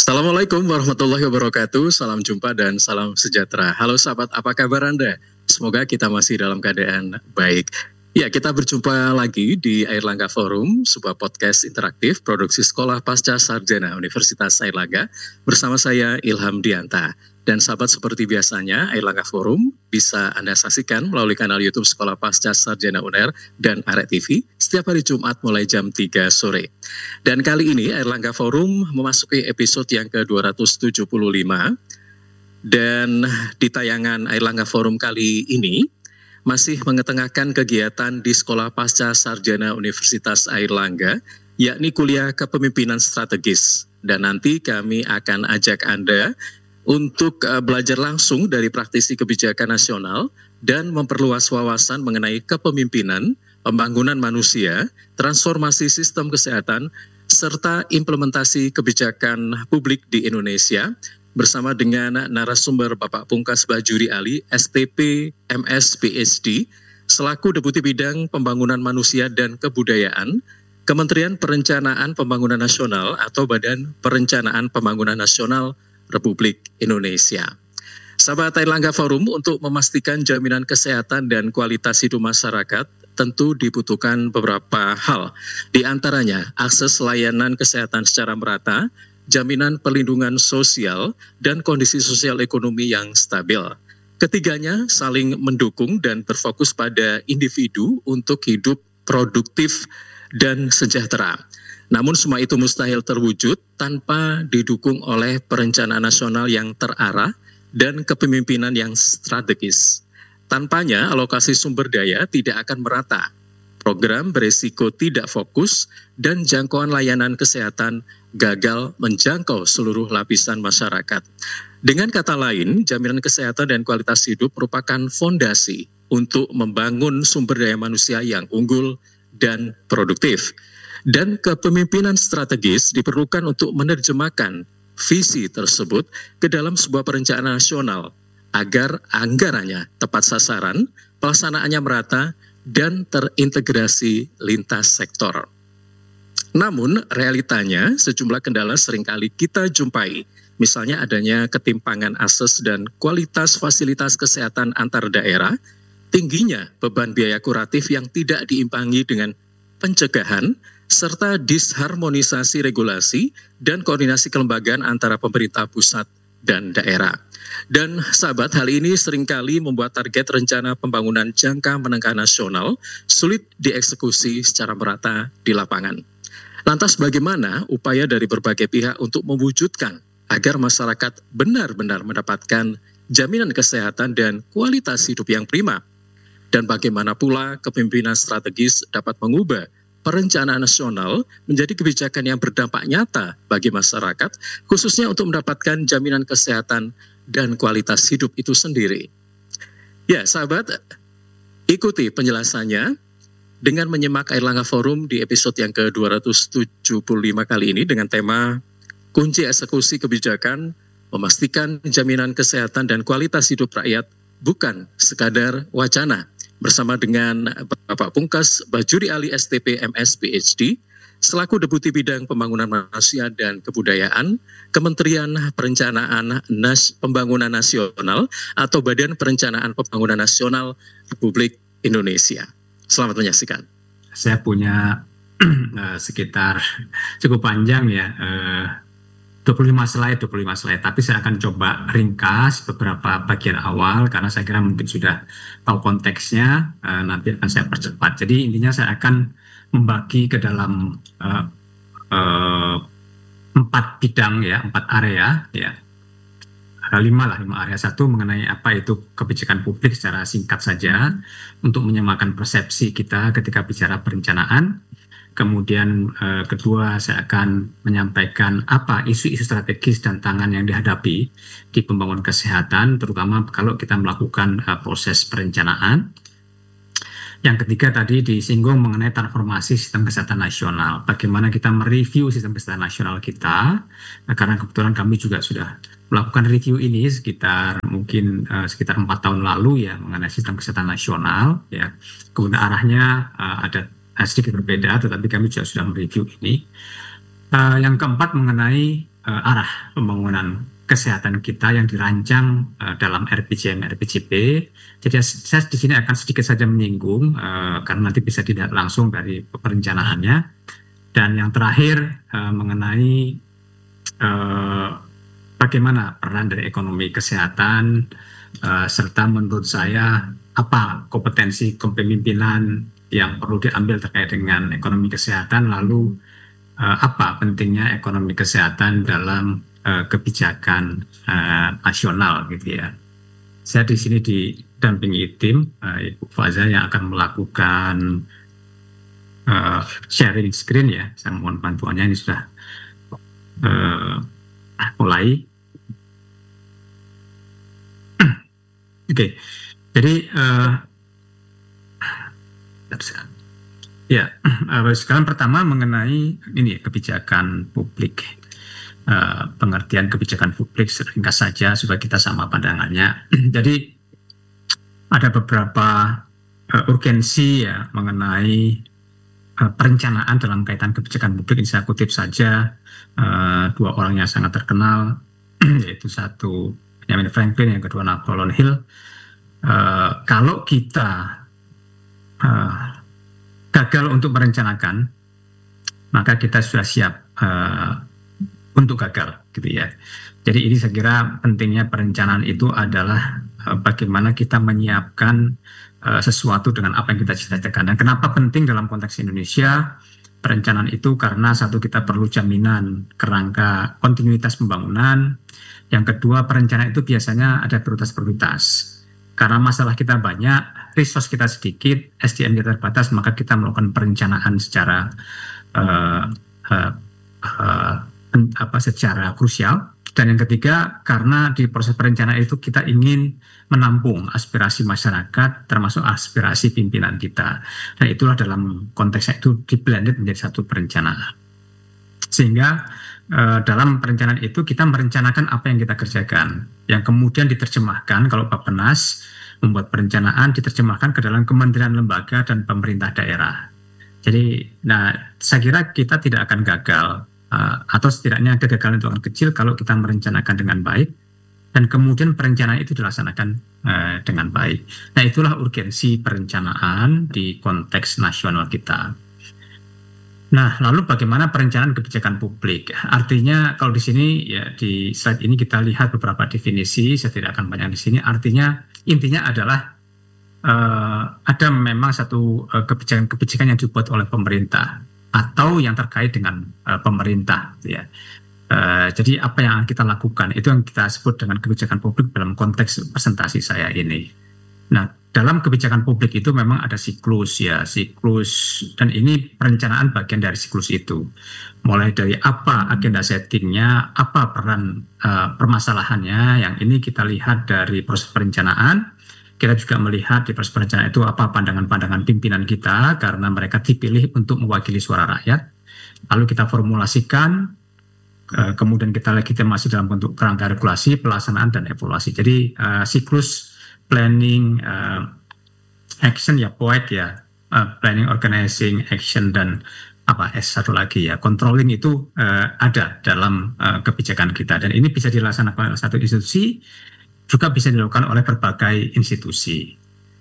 Assalamualaikum warahmatullahi wabarakatuh. Salam jumpa dan salam sejahtera. Halo sahabat, apa kabar Anda? Semoga kita masih dalam keadaan baik. Ya, kita berjumpa lagi di Airlangga Forum, sebuah podcast interaktif produksi Sekolah Pasca Sarjana Universitas Airlangga bersama saya Ilham Dianta. Dan sahabat, seperti biasanya, Airlangga Forum bisa Anda saksikan melalui kanal YouTube Sekolah Pasca Sarjana UNER dan Arek TV setiap hari Jumat mulai jam 3 sore. Dan kali ini Airlangga Forum memasuki episode yang ke-275. Dan di tayangan Airlangga Forum kali ini masih mengetengahkan kegiatan di Sekolah Pasca Sarjana Universitas Airlangga, yakni kuliah kepemimpinan strategis. Dan nanti kami akan ajak Anda untuk belajar langsung dari praktisi kebijakan nasional dan memperluas wawasan mengenai kepemimpinan, pembangunan manusia, transformasi sistem kesehatan, serta implementasi kebijakan publik di Indonesia bersama dengan narasumber Bapak Pungkas Bajuri Ali, STP, MS, PhD, selaku Deputi Bidang Pembangunan Manusia dan Kebudayaan, Kementerian Perencanaan Pembangunan Nasional atau Badan Perencanaan Pembangunan Nasional Republik Indonesia. Sahabat Airlangga Forum, untuk memastikan jaminan kesehatan dan kualitas hidup masyarakat, tentu dibutuhkan beberapa hal. Di antaranya, akses layanan kesehatan secara merata, jaminan perlindungan sosial, dan kondisi sosial ekonomi yang stabil. Ketiganya saling mendukung dan berfokus pada individu untuk hidup produktif dan sejahtera. Namun semua itu mustahil terwujud tanpa didukung oleh perencanaan nasional yang terarah dan kepemimpinan yang strategis. Tanpanya alokasi sumber daya tidak akan merata. Program beresiko tidak fokus dan jangkauan layanan kesehatan gagal menjangkau seluruh lapisan masyarakat. Dengan kata lain, jaminan kesehatan dan kualitas hidup merupakan fondasi untuk membangun sumber daya manusia yang unggul dan produktif. Dan kepemimpinan strategis diperlukan untuk menerjemahkan visi tersebut ke dalam sebuah perencanaan nasional agar anggarannya tepat sasaran, pelaksanaannya merata, dan terintegrasi lintas sektor. Namun realitanya sejumlah kendala seringkali kita jumpai, misalnya adanya ketimpangan akses dan kualitas fasilitas kesehatan antar daerah, tingginya beban biaya kuratif yang tidak diimbangi dengan pencegahan, serta disharmonisasi regulasi dan koordinasi kelembagaan antara pemerintah pusat dan daerah. Dan sahabat, hal ini seringkali membuat target rencana pembangunan jangka menengah nasional sulit dieksekusi secara merata di lapangan. Lantas bagaimana upaya dari berbagai pihak untuk mewujudkan agar masyarakat benar-benar mendapatkan jaminan kesehatan dan kualitas hidup yang prima? Dan bagaimana pula kepemimpinan strategis dapat mengubah perencanaan nasional menjadi kebijakan yang berdampak nyata bagi masyarakat, khususnya untuk mendapatkan jaminan kesehatan dan kualitas hidup itu sendiri. Ya, sahabat, ikuti penjelasannya dengan menyimak Airlangga Forum di episode yang ke-275 kali ini dengan tema Kunci Eksekusi Kebijakan, Memastikan Jaminan Kesehatan dan Kualitas Hidup Rakyat Bukan Sekadar Wacana, bersama dengan Bapak Pungkas Bajuri Ali STP MS PhD selaku Deputi Bidang Pembangunan Manusia dan Kebudayaan Kementerian Perencanaan Pembangunan Nasional atau Badan Perencanaan Pembangunan Nasional Republik Indonesia. Selamat menyaksikan. Saya punya sekitar cukup panjang ya, 25 slide, tapi saya akan coba ringkas beberapa bagian awal karena saya kira mungkin sudah tahu konteksnya, nanti akan saya percepat. Jadi intinya saya akan membagi ke dalam 4 bidang ya, 4 area ya. Ada 5 area. Satu mengenai apa itu kebijakan publik secara singkat saja untuk menyamakan persepsi kita ketika bicara perencanaan. Kemudian kedua, saya akan menyampaikan apa isu-isu strategis dan tantangan yang dihadapi di pembangunan kesehatan, terutama kalau kita melakukan proses perencanaan. Yang ketiga tadi disinggung mengenai transformasi sistem kesehatan nasional. Bagaimana kita mereview sistem kesehatan nasional kita, karena kebetulan kami juga sudah melakukan review ini sekitar 4 tahun lalu ya mengenai sistem kesehatan nasional. Ya. Kemudian arahnya ada sedikit berbeda, tetapi kami juga sudah mereview ini. Yang keempat mengenai arah pembangunan kesehatan kita yang dirancang dalam RPJM, RPJP. Jadi saya di sini akan sedikit saja menyinggung karena nanti bisa dilihat langsung dari perencanaannya. Dan yang terakhir mengenai bagaimana peran dari ekonomi kesehatan serta menurut saya apa kompetensi kepemimpinan yang perlu diambil terkait dengan ekonomi kesehatan, lalu apa pentingnya ekonomi kesehatan dalam kebijakan nasional gitu ya. Saya di sini didampingi tim Ibu Faza yang akan melakukan sharing screen ya. Saya mohon bantuannya, ini sudah mulai. Oke. Jadi ya, sekarang pertama mengenai ini kebijakan publik, pengertian kebijakan publik ringkas saja supaya kita sama pandangannya. Jadi ada beberapa urgensi ya mengenai perencanaan dalam kaitan kebijakan publik. Ini saya kutip saja dua orang yang sangat terkenal, yaitu satu Benjamin Franklin, yang kedua Napoleon Hill. Kalau kita gagal untuk merencanakan, maka kita sudah siap untuk gagal, gitu ya. Jadi ini saya kira pentingnya perencanaan itu adalah bagaimana kita menyiapkan sesuatu dengan apa yang kita cita-citakan. Dan kenapa penting dalam konteks Indonesia perencanaan itu? Karena satu, kita perlu jaminan kerangka kontinuitas pembangunan. Yang kedua, perencanaan itu biasanya ada prioritas-prioritas. Karena masalah kita banyak, resource kita sedikit, SDM kita terbatas, maka kita melakukan perencanaan secara secara krusial. Dan yang ketiga, karena di proses perencanaan itu kita ingin menampung aspirasi masyarakat, termasuk aspirasi pimpinan kita. Dan itulah dalam konteksnya itu di-blended menjadi satu perencanaan. Sehingga dalam perencanaan itu kita merencanakan apa yang kita kerjakan, yang kemudian diterjemahkan, kalau Bappenas membuat perencanaan, diterjemahkan ke dalam kementerian, lembaga, dan pemerintah daerah. Jadi, saya kira kita tidak akan gagal, atau setidaknya kegagalan itu akan kecil kalau kita merencanakan dengan baik, dan kemudian perencanaan itu dilaksanakan dengan baik. Nah, itulah urgensi perencanaan di konteks nasional kita. Nah, lalu bagaimana perencanaan kebijakan publik? Artinya, kalau di sini ya di slide ini kita lihat beberapa definisi, saya tidak akan banyak di sini. Artinya, intinya adalah ada memang satu kebijakan yang dibuat oleh pemerintah atau yang terkait dengan pemerintah, ya. Jadi apa yang kita lakukan itu yang kita sebut dengan kebijakan publik dalam konteks presentasi saya ini. Nah, dalam kebijakan publik itu memang ada siklus ya, siklus, dan ini perencanaan bagian dari siklus itu. Mulai dari apa agenda settingnya, apa peran permasalahannya, yang ini kita lihat dari proses perencanaan. Kita juga melihat di proses perencanaan itu apa pandangan-pandangan pimpinan kita, karena mereka dipilih untuk mewakili suara rakyat. Lalu kita formulasikan, kemudian kita legitimasi dalam bentuk kerangka regulasi, pelaksanaan, dan evaluasi. Jadi siklus planning, action ya, POAC ya, planning, organizing, action, dan S1 lagi ya, controlling itu ada dalam kebijakan kita. Dan ini bisa dilaksanakan oleh satu institusi, juga bisa dilakukan oleh berbagai institusi.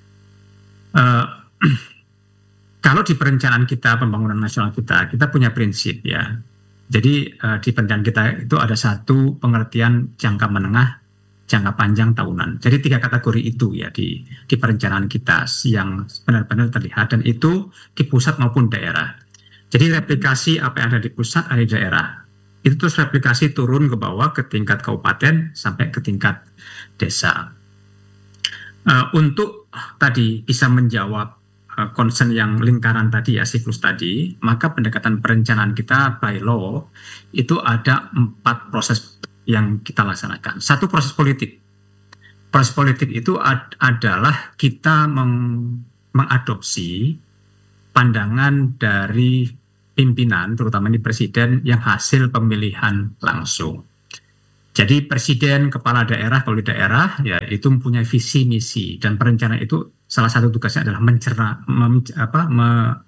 Kalau di perencanaan kita, pembangunan nasional kita punya prinsip ya. Jadi di perencanaan kita itu ada satu pengertian jangka menengah, jangka panjang, tahunan. Jadi 3 kategori itu ya di perencanaan kita yang benar-benar terlihat, dan itu di pusat maupun daerah. Jadi replikasi apa yang ada di pusat, ada di daerah. Itu terus replikasi turun ke bawah ke tingkat kabupaten sampai ke tingkat desa. Untuk tadi bisa menjawab concern yang lingkaran tadi ya, siklus tadi, maka pendekatan perencanaan kita by law itu ada 4 proses yang kita laksanakan. Satu, proses politik. Proses politik itu adalah kita mengadopsi pandangan dari pimpinan, terutama ini presiden, yang hasil pemilihan langsung. Jadi presiden, kepala daerah, kalau di daerah, ya itu mempunyai visi misi, dan perencanaan itu salah satu tugasnya adalah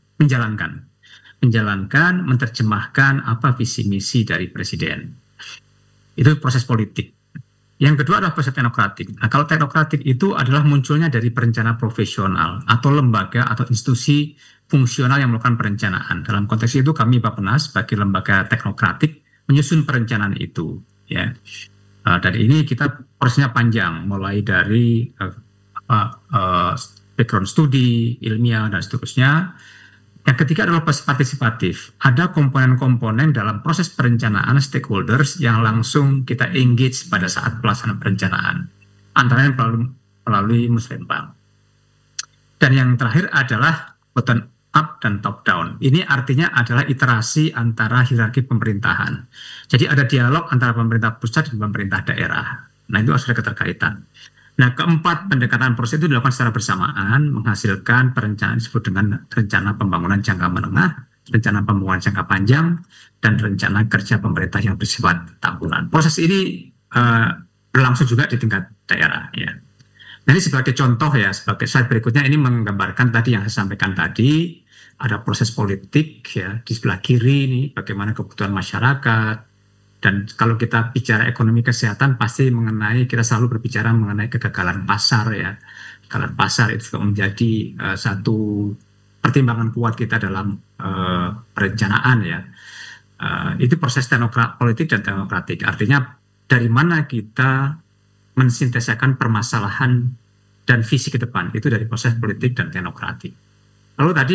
menjalankan, menerjemahkan apa visi misi dari presiden. Itu proses politik. Yang kedua adalah proses teknokratik. Nah, kalau teknokratik itu adalah munculnya dari perencana profesional atau lembaga atau institusi fungsional yang melakukan perencanaan. Dalam konteks itu kami Bappenas sebagai lembaga teknokratik menyusun perencanaan itu. Ya, dari ini kita prosesnya panjang, mulai dari background studi, ilmiah dan seterusnya. Yang ketiga adalah proses partisipatif. Ada komponen-komponen dalam proses perencanaan stakeholders yang langsung kita engage pada saat pelaksanaan perencanaan. Antara lain melalui musrembang. Dan yang terakhir adalah bottom up dan top down. Ini artinya adalah iterasi antara hierarki pemerintahan. Jadi ada dialog antara pemerintah pusat dan pemerintah daerah. Nah, itu harus ada keterkaitan. Nah, keempat, pendekatan proses itu dilakukan secara bersamaan, menghasilkan perencanaan disebut dengan rencana pembangunan jangka menengah, rencana pembangunan jangka panjang, dan rencana kerja pemerintah yang bersifat tahunan. Proses ini berlangsung juga di tingkat daerah. Ya. Nah, ini sebagai contoh ya, sebagai slide berikutnya ini menggambarkan tadi yang saya sampaikan tadi, ada proses politik ya di sebelah kiri ini, bagaimana kebutuhan masyarakat. Dan kalau kita bicara ekonomi kesehatan pasti kita selalu berbicara mengenai kegagalan pasar ya. Kegagalan pasar itu juga menjadi satu pertimbangan kuat kita dalam perencanaan ya. Itu proses politik dan teknokratik. Artinya dari mana kita mensintesakan permasalahan dan visi ke depan itu dari proses politik dan teknokratik. Lalu tadi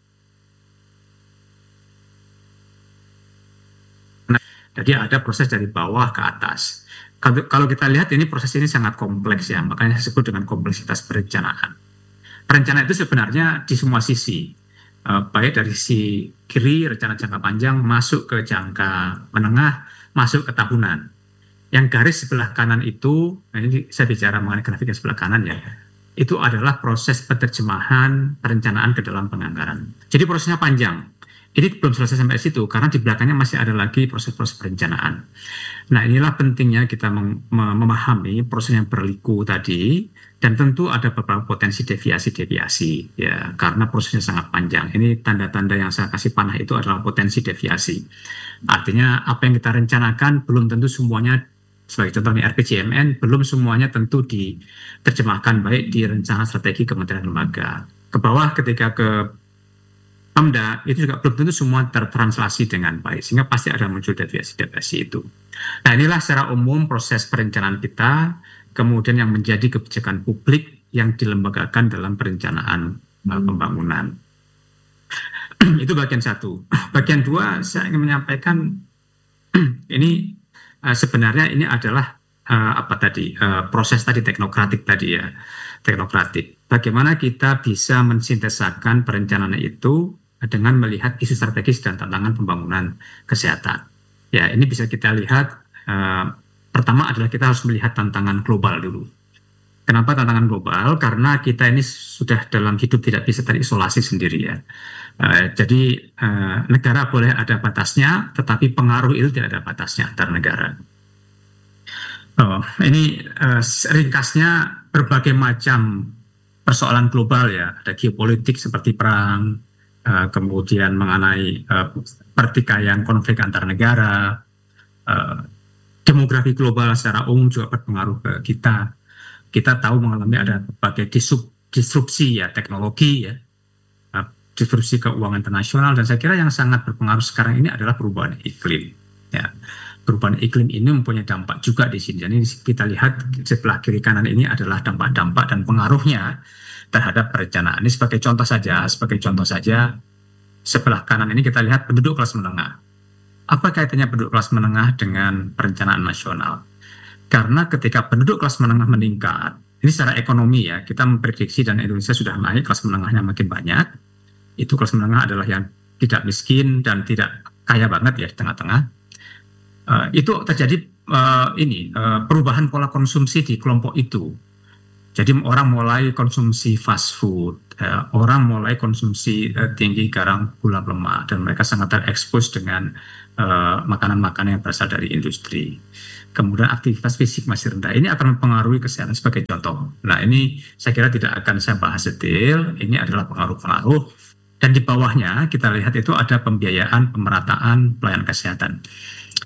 jadi ada proses dari bawah ke atas. Kalau kita lihat ini proses ini sangat kompleks ya, makanya disebut dengan kompleksitas perencanaan. Perencanaan itu sebenarnya di semua sisi, baik dari sisi kiri rencana jangka panjang masuk ke jangka menengah, masuk ke tahunan. Yang garis sebelah kanan itu, nah ini saya bicara mengenai grafik yang sebelah kanan ya, itu adalah proses penerjemahan perencanaan ke dalam penganggaran. Jadi prosesnya panjang. Ini belum selesai sampai situ, karena di belakangnya masih ada lagi proses-proses perencanaan. Nah, inilah pentingnya kita memahami proses yang berliku tadi, dan tentu ada beberapa potensi deviasi-deviasi, ya, karena prosesnya sangat panjang. Ini tanda-tanda yang saya kasih panah itu adalah potensi deviasi. Artinya, apa yang kita rencanakan belum tentu semuanya, sebagai contohnya RPJMN, belum semuanya tentu diterjemahkan baik di rencana strategi kementerian lembaga. Ke bawah ketika ke Pemda itu juga belum tentu semua tertranslasi dengan baik, sehingga pasti ada muncul deviasi-deviasi itu. Nah, inilah secara umum proses perencanaan kita, kemudian yang menjadi kebijakan publik yang dilembagakan dalam perencanaan pembangunan. Itu bagian satu. Bagian dua, saya ingin menyampaikan ini sebenarnya ini adalah proses tadi teknokratik tadi ya, teknokratik. Bagaimana kita bisa mensintesakan perencanaan itu dengan melihat isu strategis dan tantangan pembangunan kesehatan. Ya, ini bisa kita lihat, pertama adalah kita harus melihat tantangan global dulu. Kenapa tantangan global? Karena kita ini sudah dalam hidup tidak bisa terisolasi sendiri ya. Jadi negara boleh ada batasnya, tetapi pengaruh itu tidak ada batasnya antar negara. Ini ringkasnya berbagai macam persoalan global ya, ada geopolitik seperti perang, kemudian mengenai pertikaian konflik antar negara, demografi global secara umum juga berpengaruh ke kita. Kita tahu mengalami ada berbagai disrupsi ya teknologi ya, disrupsi keuangan internasional, dan saya kira yang sangat berpengaruh sekarang ini adalah perubahan iklim. Ya, perubahan iklim ini mempunyai dampak juga di sini. Jadi kita lihat sebelah kiri kanan ini adalah dampak-dampak dan pengaruhnya terhadap perencanaan. Ini sebagai contoh saja, sebelah kanan ini kita lihat penduduk kelas menengah. Apa kaitannya penduduk kelas menengah dengan perencanaan nasional? Karena ketika penduduk kelas menengah meningkat, ini secara ekonomi ya, kita memprediksi dan Indonesia sudah naik, kelas menengahnya makin banyak. Itu kelas menengah adalah yang tidak miskin dan tidak kaya banget ya, di tengah-tengah. Itu terjadi perubahan pola konsumsi di kelompok itu. Jadi orang mulai konsumsi fast food, orang mulai konsumsi tinggi garam, gula, lemak, dan mereka sangat terekspos dengan makanan-makanan yang berasal dari industri. Kemudian aktivitas fisik masih rendah. Ini akan mempengaruhi kesehatan sebagai contoh. Nah, ini saya kira tidak akan saya bahas detail. Ini adalah pengaruh-pengaruh. Dan di bawahnya kita lihat itu ada pembiayaan, pemerataan pelayanan kesehatan.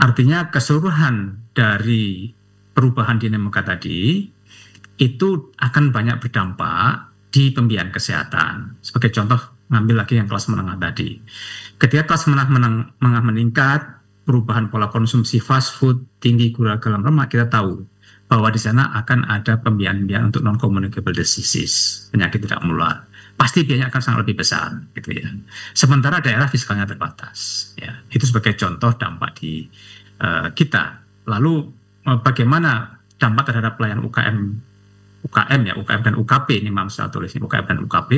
Artinya keseluruhan dari perubahan dinamika tadi itu akan banyak berdampak di pembiayaan kesehatan. Sebagai contoh, ngambil lagi yang kelas menengah tadi. Ketika kelas menengah meningkat, perubahan pola konsumsi fast food, tinggi gula dalam lemak, kita tahu bahwa di sana akan ada pembiayaan untuk non-communicable diseases, penyakit tidak menular. Pasti biayanya akan sangat lebih besar, gitu ya. Sementara daerah fiskalnya terbatas, ya. Itu sebagai contoh dampak di kita. Lalu bagaimana dampak terhadap pelayanan UKM dan UKP, ini saya tulisnya UKM dan UKP.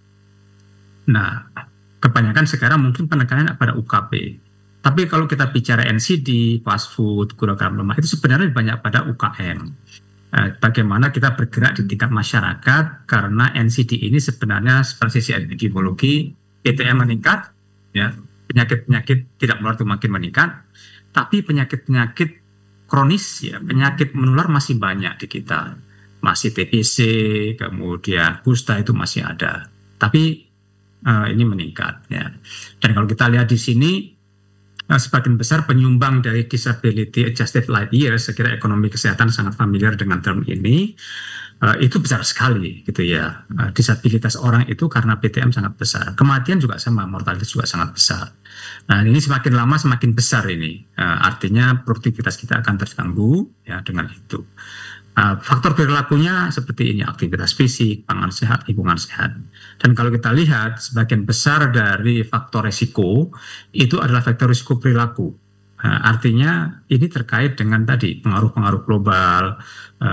Nah, kebanyakan sekarang mungkin penekanannya pada UKP. Tapi kalau kita bicara NCD, fast food, gula garam lemak, itu sebenarnya banyak pada UKM. Bagaimana kita bergerak di tingkat masyarakat, karena NCD ini sebenarnya seperti sisi epidemiologi, PTM meningkat, ya, penyakit-penyakit tidak menular itu makin meningkat, tapi penyakit-penyakit kronis, ya, penyakit menular masih banyak di kita. Masih TBC, kemudian kusta itu masih ada. Tapi ini meningkat, ya. Dan kalau kita lihat di sini, sebagian besar penyumbang dari disability adjusted life years, saya kira ekonomi kesehatan sangat familiar dengan term ini, itu besar sekali, gitu ya. Disabilitas orang itu karena PTM sangat besar. Kematian juga sama, mortalitas juga sangat besar. Nah, ini semakin lama semakin besar ini. Artinya produktivitas kita akan terganggu, ya, dengan itu. Faktor perilakunya seperti ini, aktivitas fisik, pangan sehat, lingkungan sehat. Dan kalau kita lihat, sebagian besar dari faktor risiko itu adalah faktor risiko perilaku. Artinya ini terkait dengan tadi pengaruh-pengaruh global,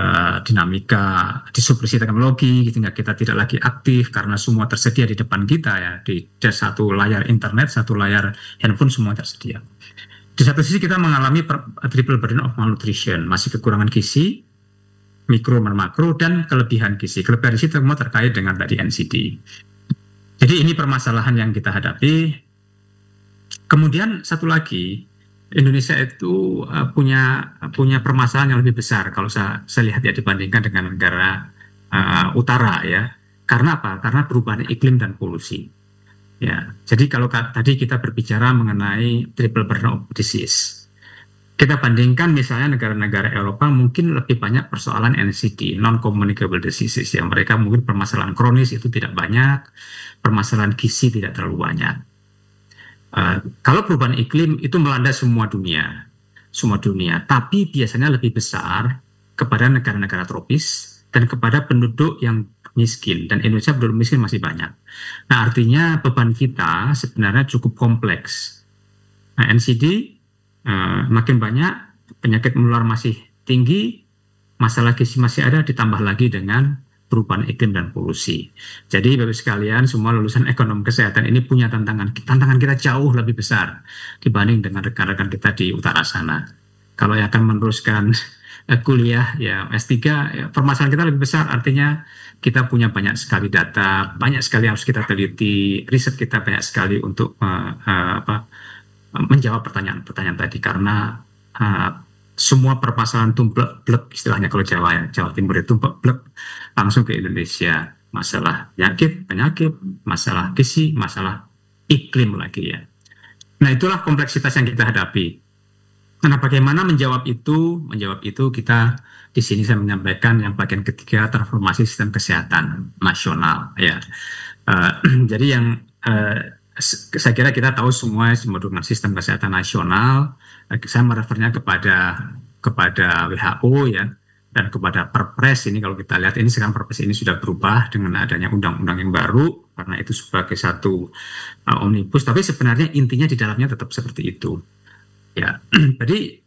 dinamika, disrupsi teknologi, sehingga kita tidak lagi aktif karena semua tersedia di depan kita, ya, di satu layar internet, satu layar handphone, semua tersedia. Di satu sisi kita mengalami triple burden of malnutrition, masih kekurangan gizi, mikro dan makro, dan kelebihan gizi. Kelebihan gizi semua terkait dengan tadi NCD. Jadi ini permasalahan yang kita hadapi. Kemudian satu lagi, Indonesia itu punya permasalahan yang lebih besar kalau saya lihat, ya, dibandingkan dengan negara utara, ya. Karena apa? Karena perubahan iklim dan polusi. Ya. Jadi kalau tadi kita berbicara mengenai triple burden of disease, kita bandingkan misalnya negara-negara Eropa mungkin lebih banyak persoalan NCD, non-communicable diseases, yang mereka mungkin permasalahan kronis itu tidak banyak, permasalahan gizi tidak terlalu banyak. Kalau perubahan iklim itu melanda semua dunia, tapi biasanya lebih besar kepada negara-negara tropis dan kepada penduduk yang miskin, dan Indonesia penduduk miskin masih banyak. Nah, artinya beban kita sebenarnya cukup kompleks. Nah, NCD makin banyak, penyakit menular masih tinggi, masalah gizi masih ada, ditambah lagi dengan perubahan iklim dan polusi. Jadi Bapak sekalian, semua lulusan ekonomi kesehatan ini punya tantangan kita jauh lebih besar dibanding dengan rekan-rekan kita di utara sana. Kalau yang akan meneruskan kuliah, ya, S3, ya, permasalahan kita lebih besar, artinya kita punya banyak sekali data, banyak sekali harus kita teliti, riset kita banyak sekali untuk menjawab pertanyaan-pertanyaan tadi, karena semua permasalahan tumplek-blek, istilahnya kalau Jawa Timur itu tumplek-blek langsung ke Indonesia. Masalah penyakit, masalah gizi, masalah iklim lagi, ya. Nah, itulah kompleksitas yang kita hadapi. Nah, bagaimana menjawab itu? Menjawab itu kita di sini saya menyampaikan yang bagian ketiga, transformasi sistem kesehatan nasional, ya. Jadi yang saya kira kita tahu semua dengan sistem kesehatan nasional. Saya merefernya kepada WHO, ya, dan kepada Perpres. Ini kalau kita lihat, ini sekarang Perpres ini sudah berubah dengan adanya undang-undang yang baru, karena itu sebagai satu omnibus. Tapi sebenarnya intinya di dalamnya tetap seperti itu, ya. Jadi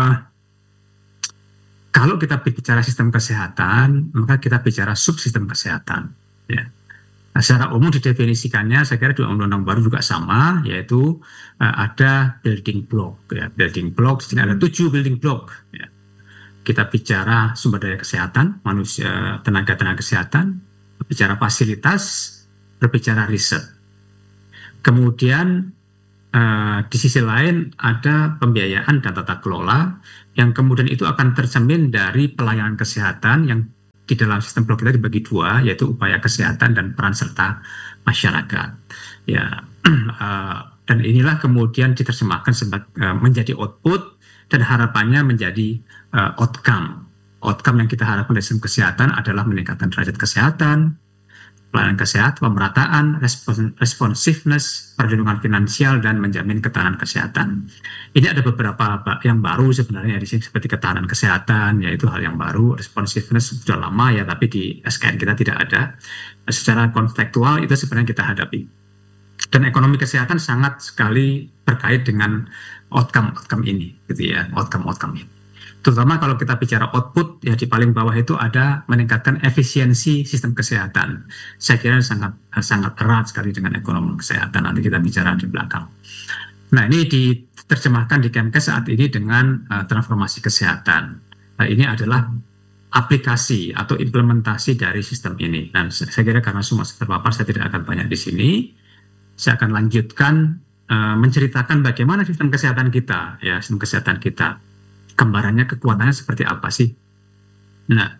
kalau kita bicara sistem kesehatan, maka kita bicara subsistem kesehatan, ya. Nah, secara umum didefinisikannya, saya kira di undang-undang baru juga sama, yaitu ada building block, ya. Building block, di sini ada 7 building block, ya. Kita bicara sumber daya kesehatan, manusia, tenaga kesehatan, berbicara fasilitas, berbicara riset. Kemudian di sisi lain ada pembiayaan dan tata kelola, yang kemudian itu akan tercermin dari pelayanan kesehatan yang di dalam sistem blok kita dibagi 2, yaitu upaya kesehatan dan peran serta masyarakat, ya. Dan inilah kemudian diterjemahkan menjadi output dan harapannya menjadi outcome. Outcome yang kita harapkan dari sistem kesehatan adalah meningkatkan derajat kesehatan, pelayanan kesehatan, pemerataan, responsiveness, perlindungan finansial, dan menjamin ketahanan kesehatan. Ini ada beberapa yang baru sebenarnya di sini, seperti ketahanan kesehatan, yaitu hal yang baru. Responsiveness sudah lama ya, tapi di SKN kita tidak ada. Secara kontekstual itu sebenarnya kita hadapi. Dan ekonomi kesehatan sangat sekali berkait dengan outcome ini, gitu ya, outcome ini. Terutama kalau kita bicara output, ya di paling bawah itu ada meningkatkan efisiensi sistem kesehatan. Saya kira sangat erat sekali dengan ekonomi kesehatan. Nanti kita bicara di belakang. Nah, ini diterjemahkan di Kemkes saat ini dengan transformasi kesehatan. Nah, ini adalah aplikasi atau implementasi dari sistem ini. Dan saya kira karena semua terpapar, saya tidak akan banyak di sini. Saya akan lanjutkan menceritakan bagaimana sistem kesehatan kita, ya, sistem kesehatan kita. Gambarannya, kekuatannya seperti apa sih? Nah,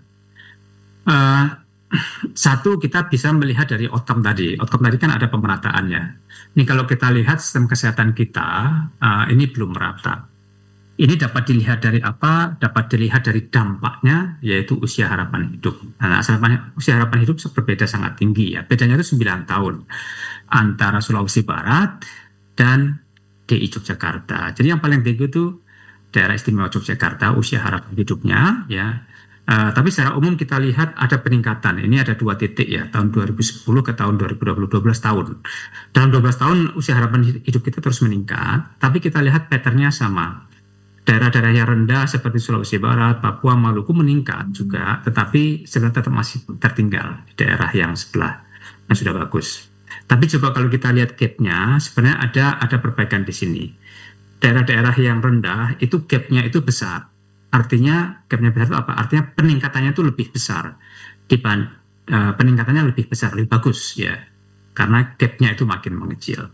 satu, kita bisa melihat dari outcome tadi. Outcome tadi kan ada pemerataannya. Ini kalau kita lihat sistem kesehatan kita, ini belum merata. Ini dapat dilihat dari apa? Dapat dilihat dari dampaknya, yaitu usia harapan hidup. Nah, usia harapan hidup berbeda sangat tinggi ya. Bedanya itu 9 tahun antara Sulawesi Barat dan DI Yogyakarta. Jadi yang paling tinggi itu Daerah Istimewa Yogyakarta, usia harapan hidupnya, ya. Tapi secara umum kita lihat ada peningkatan. Ini ada 2 titik ya, tahun 2010 ke tahun 2020, 12 tahun. Dalam 12 tahun usia harapan hidup kita terus meningkat, tapi kita lihat patternnya sama. Daerah-daerah yang rendah seperti Sulawesi Barat, Papua, Maluku meningkat juga, tetapi sebenarnya tetap masih tertinggal di daerah yang sebelah yang sudah bagus. Tapi coba kalau kita lihat gap-nya, sebenarnya ada perbaikan di sini. Daerah-daerah yang rendah itu gap-nya itu besar. Artinya gap-nya besar itu apa? Artinya peningkatannya itu lebih besar. Peningkatannya lebih besar, lebih bagus ya. Karena gap-nya itu makin mengecil.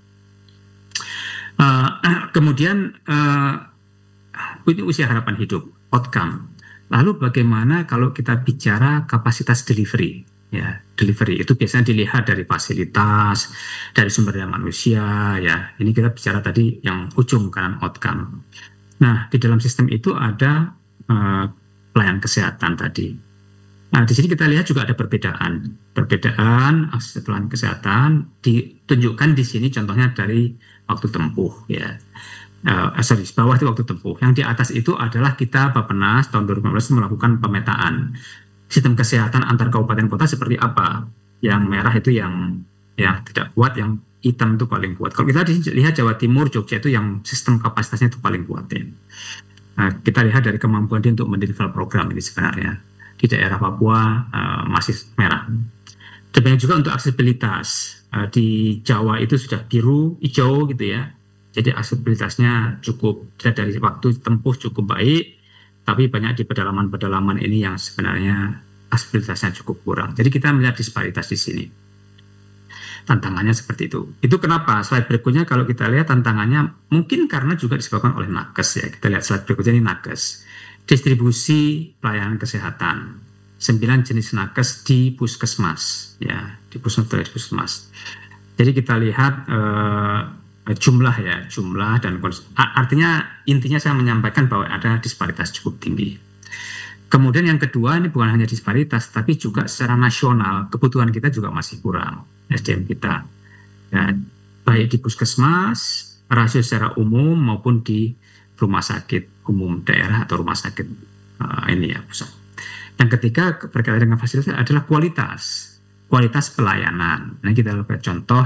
Kemudian ini usia harapan hidup, outcome. Lalu bagaimana kalau kita bicara kapasitas delivery? Ya, delivery itu biasanya dilihat dari fasilitas, dari sumber daya manusia, ya. Ini kita bicara tadi yang ujung kanan outcome. Nah, di dalam sistem itu ada pelayanan kesehatan tadi. Nah, di sini kita lihat juga ada perbedaan akses pelayanan kesehatan ditunjukkan di sini contohnya dari waktu tempuh, ya. Di bawah itu waktu tempuh. Yang di atas itu adalah kita Bappenas tahun 2015 melakukan pemetaan sistem kesehatan antar kabupaten kota seperti apa. Yang merah itu yang tidak kuat, yang hitam itu paling kuat. Kalau kita lihat Jawa Timur, Jogja itu yang sistem kapasitasnya itu paling kuat ya. Nah, kita lihat dari kemampuan dia untuk mendeliver program ini sebenarnya. Di daerah Papua masih merah. Demikian juga untuk aksesibilitas. Di Jawa itu sudah biru, hijau gitu ya. Jadi aksesibilitasnya cukup, dari waktu tempuh cukup baik. Tapi banyak di pedalaman-pedalaman ini yang sebenarnya aksesibilitasnya cukup kurang. Jadi kita melihat disparitas di sini. Tantangannya seperti itu. Itu kenapa? Slide berikutnya kalau kita lihat tantangannya mungkin karena juga disebabkan oleh nakes ya. Kita lihat slide berikutnya ini nakes. Distribusi pelayanan kesehatan. 9 jenis nakes di puskesmas ya, di puskesmas. Jadi kita lihat jumlah dan artinya intinya saya menyampaikan bahwa ada disparitas cukup tinggi. Kemudian yang kedua, ini bukan hanya disparitas tapi juga secara nasional kebutuhan kita juga masih kurang SDM kita ya, baik di puskesmas, rasio secara umum maupun di rumah sakit umum daerah atau rumah sakit ini ya pusat. Yang ketiga berkaitan dengan fasilitas adalah kualitas pelayanan. Nah kita lihat contoh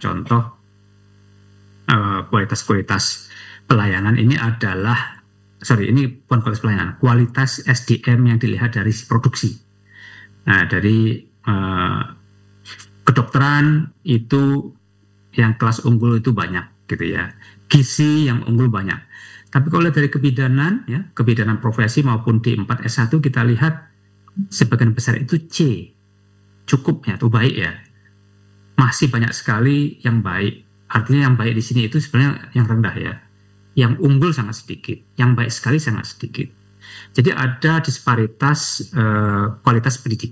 kualitas pelayanan ini adalah ini bukan kualitas pelayanan, kualitas SDM yang dilihat dari produksi. Nah, dari kedokteran itu yang kelas unggul itu banyak gitu ya. Gizi yang unggul banyak. Tapi kalau dari kebidanan ya, kebidanan profesi maupun D4 S1 kita lihat sebagian besar itu C. Cukup ya, itu baik ya. Masih banyak sekali yang baik. Artinya yang baik di sini itu sebenarnya yang rendah ya. Yang unggul sangat sedikit, yang baik sekali sangat sedikit. Jadi ada disparitas kualitas pendidikan.